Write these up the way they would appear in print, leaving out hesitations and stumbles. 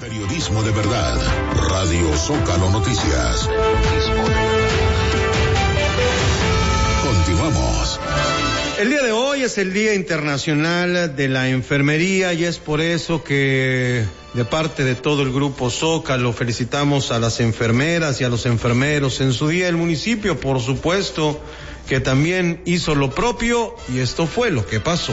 Periodismo de verdad. Radio Zócalo Noticias. Periodismo de verdad. Continuamos. El día de hoy es el Día Internacional de la Enfermería y es por eso que de parte de todo el Grupo Zócalo felicitamos a las enfermeras y a los enfermeros en su día. El municipio, por supuesto, que también hizo lo propio y esto fue lo que pasó.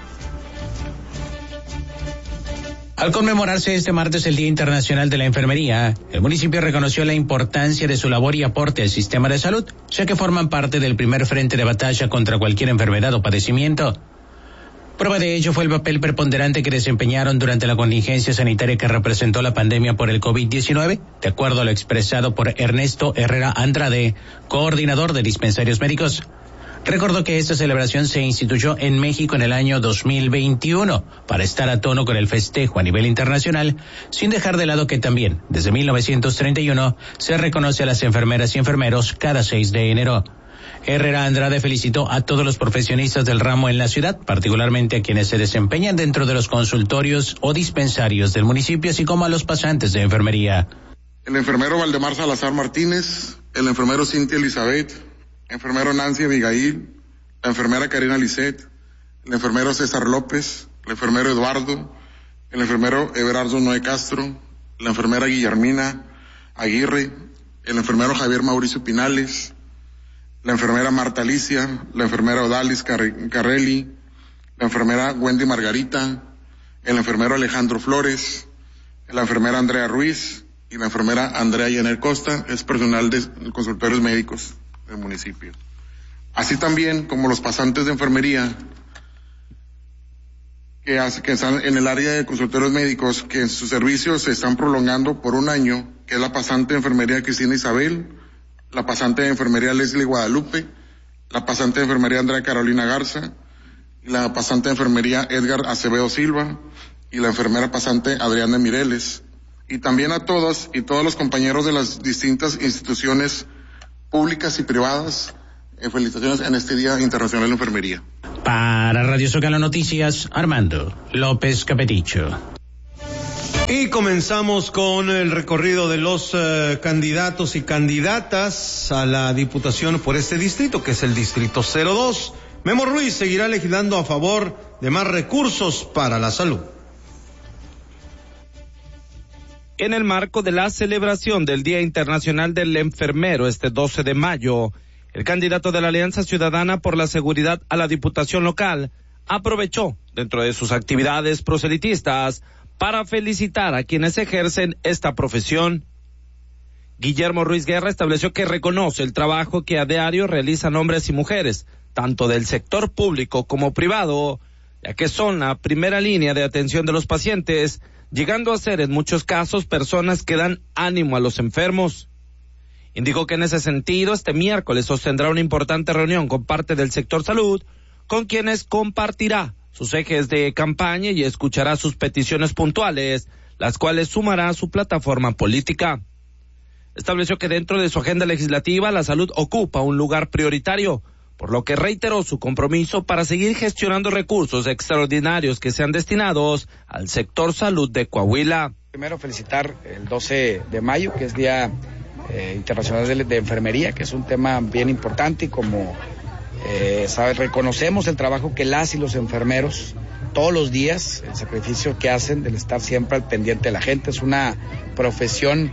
Al conmemorarse este martes el Día Internacional de la Enfermería, el municipio reconoció la importancia de su labor y aporte al sistema de salud, ya que forman parte del primer frente de batalla contra cualquier enfermedad o padecimiento. Prueba de ello fue el papel preponderante que desempeñaron durante la contingencia sanitaria que representó la pandemia por el COVID-19, de acuerdo a lo expresado por Ernesto Herrera Andrade, coordinador de dispensarios médicos. Recordó que esta celebración se instituyó en México en el año 2021 para estar a tono con el festejo a nivel internacional, sin dejar de lado que también, desde 1931, se reconoce a las enfermeras y enfermeros cada 6 de enero. Herrera Andrade felicitó a todos los profesionistas del ramo en la ciudad, particularmente a quienes se desempeñan dentro de los consultorios o dispensarios del municipio, así como a los pasantes de enfermería. El enfermero Valdemar Salazar Martínez, el enfermero Cintia Elizabeth, enfermero Nancy Abigail, la enfermera Karina Lisset, el enfermero César López, el enfermero Eduardo, el enfermero Everardo Noé Castro, la enfermera Guillermina Aguirre, el enfermero Javier Mauricio Pinales, la enfermera Marta Alicia, la enfermera Odalis Carrelli, la enfermera Wendy Margarita, el enfermero Alejandro Flores, la enfermera Andrea Ruiz y la enfermera Andrea Yener Costa, es personal de consultorios médicos del municipio. Así también como los pasantes de enfermería que están en el área de consultorios médicos, que en sus servicios se están prolongando por 1 año, que es la pasante de enfermería Cristina Isabel, la pasante de enfermería Leslie Guadalupe, la pasante de enfermería Andrea Carolina Garza, y la pasante de enfermería Edgar Acevedo Silva, y la enfermera pasante Adriana Mireles, y también a todos y todos los compañeros de las distintas instituciones públicas y privadas, felicitaciones en este Día Internacional de la Enfermería. Para Radio Zócalo Noticias, Armando López Capeticho. Y comenzamos con el recorrido de los candidatos y candidatas a la diputación por este distrito, que es el distrito 02. Memo Ruiz seguirá legislando a favor de más recursos para la salud. En el marco de la celebración del Día Internacional del Enfermero este 12 de mayo, el candidato de la Alianza Ciudadana por la Seguridad a la Diputación Local aprovechó, dentro de sus actividades proselitistas, para felicitar a quienes ejercen esta profesión. Guillermo Ruiz Guerra estableció que reconoce el trabajo que a diario realizan hombres y mujeres, tanto del sector público como privado, ya que son la primera línea de atención de los pacientes, llegando a ser en muchos casos personas que dan ánimo a los enfermos. Indicó que en ese sentido este miércoles sostendrá una importante reunión con parte del sector salud, con quienes compartirá sus ejes de campaña y escuchará sus peticiones puntuales, las cuales sumará a su plataforma política. Estableció que dentro de su agenda legislativa la salud ocupa un lugar prioritario, por lo que reiteró su compromiso para seguir gestionando recursos extraordinarios que sean destinados al sector salud de Coahuila. Primero felicitar el 12 de mayo, que es Día Internacional de Enfermería, que es un tema bien importante y como reconocemos el trabajo que las y los enfermeros todos los días, el sacrificio que hacen del estar siempre al pendiente de la gente. Es una profesión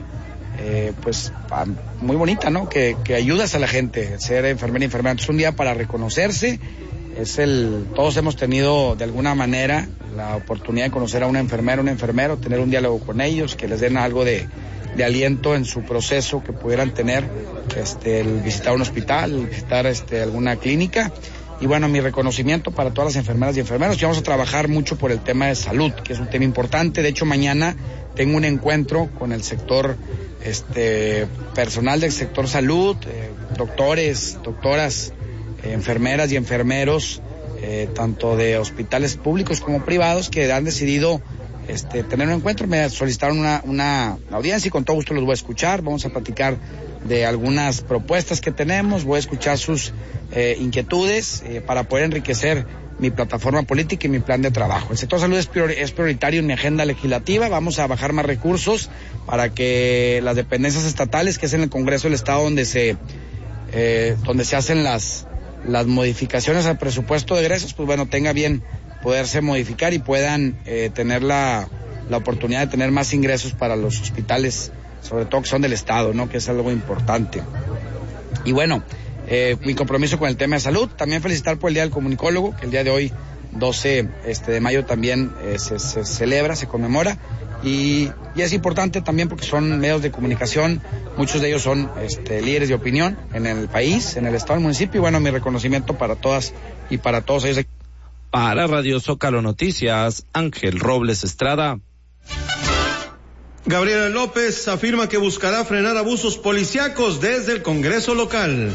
muy bonita, ¿no? Que ayudas a la gente, ser enfermera y enfermera. Es un día para reconocerse, todos hemos tenido de alguna manera la oportunidad de conocer a una enfermera, un enfermero, tener un diálogo con ellos, que les den algo de aliento en su proceso que pudieran tener, el visitar un hospital, el visitar alguna clínica. Y bueno, mi reconocimiento para todas las enfermeras y enfermeros. Y vamos a trabajar mucho por el tema de salud, que es un tema importante. De hecho, mañana tengo un encuentro con el sector, personal del sector salud, doctores, doctoras, enfermeras y enfermeros, tanto de hospitales públicos como privados, que han decidido tener un encuentro. Me solicitaron una audiencia y con todo gusto los voy a escuchar. Vamos a platicar de algunas propuestas que tenemos, voy a escuchar sus inquietudes para poder enriquecer mi plataforma política y mi plan de trabajo. El sector salud es prioritario en mi agenda legislativa. Vamos a bajar más recursos para que las dependencias estatales, que es en el Congreso del Estado donde se hacen las modificaciones al presupuesto de egresos, pues bueno, tenga bien poderse modificar y puedan tener la oportunidad de tener más ingresos para los hospitales, sobre todo que son del Estado, ¿no? Que es algo importante. Y bueno, mi compromiso con el tema de salud, también felicitar por el Día del Comunicólogo, que el día de hoy, 12 de mayo, también se celebra, se conmemora, y es importante también porque son medios de comunicación, muchos de ellos son líderes de opinión en el país, en el Estado, en el municipio, y bueno, mi reconocimiento para todas y para todos ellos. Para Radio Zócalo Noticias, Ángel Robles Estrada. Gabriela López afirma que buscará frenar abusos policíacos desde el Congreso local.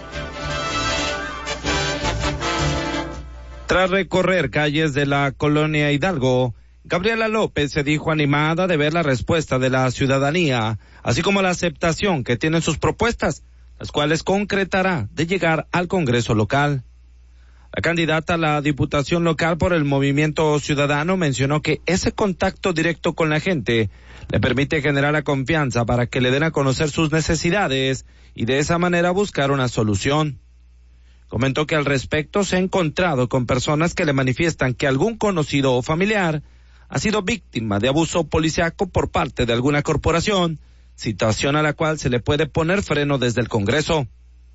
Tras recorrer calles de la colonia Hidalgo, Gabriela López se dijo animada de ver la respuesta de la ciudadanía, así como la aceptación que tienen sus propuestas, las cuales concretará de llegar al Congreso local. La candidata a la Diputación local por el Movimiento Ciudadano mencionó que ese contacto directo con la gente le permite generar la confianza para que le den a conocer sus necesidades y de esa manera buscar una solución. Comentó que al respecto se ha encontrado con personas que le manifiestan que algún conocido o familiar ha sido víctima de abuso policiaco por parte de alguna corporación, situación a la cual se le puede poner freno desde el Congreso.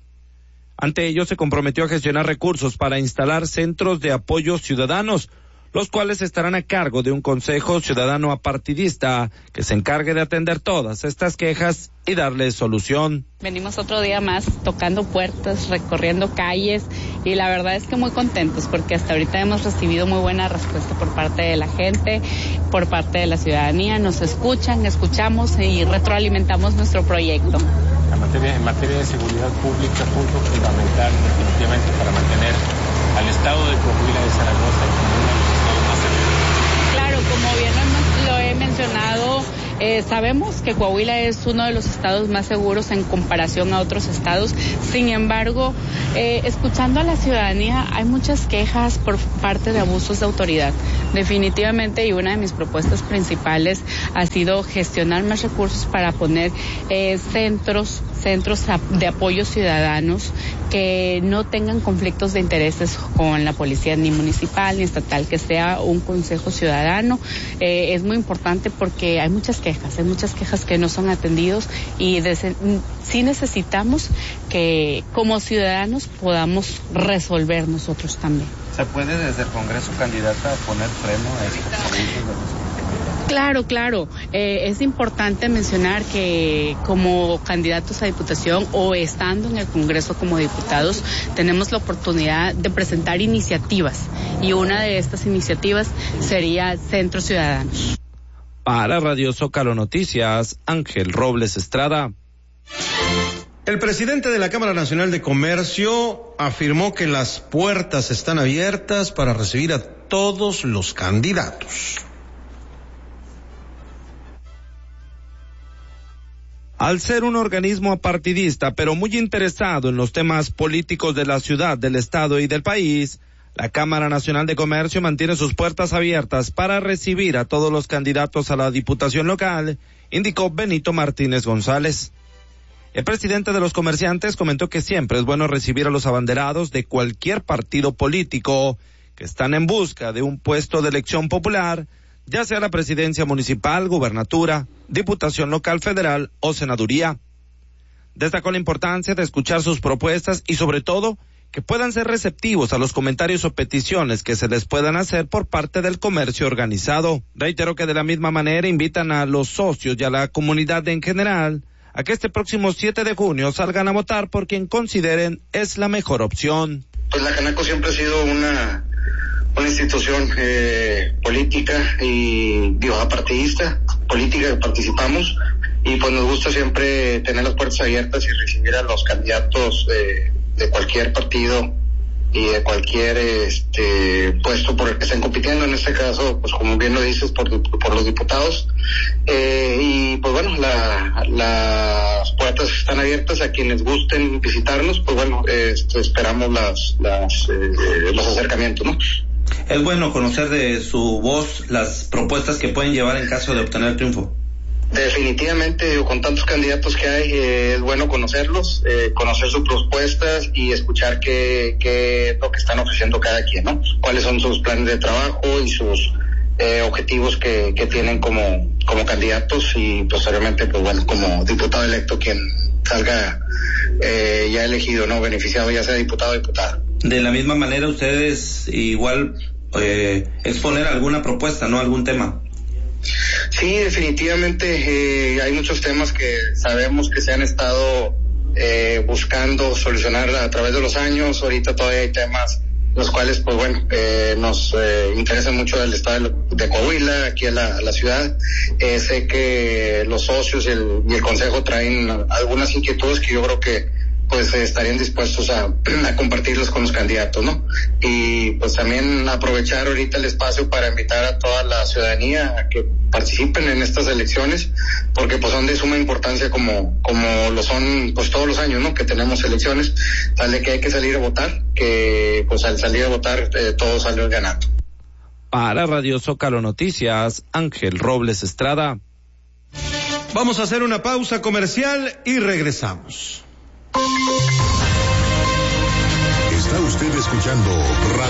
Ante ello se comprometió a gestionar recursos para instalar centros de apoyo ciudadanos, los cuales estarán a cargo de un consejo ciudadano apartidista que se encargue de atender todas estas quejas y darles solución. Venimos otro día más tocando puertas, recorriendo calles y la verdad es que muy contentos porque hasta ahorita hemos recibido muy buena respuesta por parte de la gente, por parte de la ciudadanía, nos escuchan, escuchamos y retroalimentamos nuestro proyecto. En materia de seguridad pública, punto fundamental definitivamente para mantener al estado de Coahuila de Zaragoza como uno de los estados más seguros. Claro, como bien lo he mencionado, sabemos que Coahuila es uno de los estados más seguros en comparación a otros estados. Sin embargo, escuchando a la ciudadanía, hay muchas quejas por parte de abusos de autoridad. Definitivamente, y una de mis propuestas principales ha sido gestionar más recursos para poner centros de apoyo ciudadanos que no tengan conflictos de intereses con la policía ni municipal ni estatal, que sea un consejo ciudadano. Es muy importante porque hay muchas quejas que no son atendidos y sí necesitamos que como ciudadanos podamos resolver nosotros también. ¿Se puede desde el Congreso, candidata, poner freno a estos abusos de los... Claro. Es importante mencionar que como candidatos a diputación o estando en el Congreso como diputados, tenemos la oportunidad de presentar iniciativas y una de estas iniciativas sería Centros Ciudadanos. Para Radio Zócalo Noticias, Ángel Robles Estrada. El presidente de la Cámara Nacional de Comercio afirmó que las puertas están abiertas para recibir a todos los candidatos. Al ser un organismo apartidista, pero muy interesado en los temas políticos de la ciudad, del estado y del país, la Cámara Nacional de Comercio mantiene sus puertas abiertas para recibir a todos los candidatos a la Diputación local, indicó Benito Martínez González. El presidente de los comerciantes comentó que siempre es bueno recibir a los abanderados de cualquier partido político que están en busca de un puesto de elección popular, ya sea la presidencia municipal, gubernatura, diputación local federal o senaduría. Destacó la importancia de escuchar sus propuestas y sobre todo que puedan ser receptivos a los comentarios o peticiones que se les puedan hacer por parte del comercio organizado. Reiteró que de la misma manera invitan a los socios y a la comunidad en general a que este próximo 7 de junio salgan a votar por quien consideren es la mejor opción. Pues la Canaco siempre ha sido una institución política y apartidista, política que participamos y pues nos gusta siempre tener las puertas abiertas y recibir a los candidatos de cualquier partido y de cualquier puesto por el que estén compitiendo, en este caso, pues como bien lo dices, por los diputados, y pues bueno, las puertas están abiertas a quienes gusten visitarnos, pues bueno, esperamos los acercamientos, ¿no? Es bueno conocer de su voz las propuestas que pueden llevar en caso de obtener el triunfo. Definitivamente, con tantos candidatos que hay, es bueno conocerlos, conocer sus propuestas y escuchar qué es lo que están ofreciendo cada quien, ¿no? Cuáles son sus planes de trabajo y sus objetivos que tienen como candidatos, y posteriormente, pues bueno, como diputado electo, quien salga ya elegido, ¿no? Beneficiado, ya sea diputado o diputada. De la misma manera, ustedes igual exponer alguna propuesta, ¿no? Algún tema. Sí, definitivamente hay muchos temas que sabemos que se han estado buscando solucionar a través de los años. Ahorita todavía hay temas los cuales, pues bueno, nos interesan mucho del estado de Coahuila, aquí a la ciudad. Sé que los socios y el consejo traen algunas inquietudes que yo creo que pues estarían dispuestos a compartirlos con los candidatos, ¿no? Y pues también aprovechar ahorita el espacio para invitar a toda la ciudadanía a que participen en estas elecciones, porque pues son de suma importancia como lo son pues todos los años, ¿no? Que tenemos elecciones, sale que hay que salir a votar, que pues al salir a votar todos salen ganando. Para Radio Zócalo Noticias, Ángel Robles Estrada. Vamos a hacer una pausa comercial y regresamos. Está usted escuchando Radio